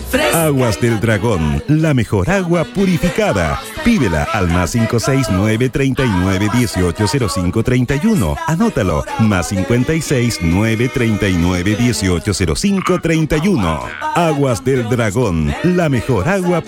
Aguas del Dragón, la mejor agua purificada. Pídela al más 569 39 18 05 31. Anótalo, más 569 39 18 05 31. Aguas del Dragón, la mejor agua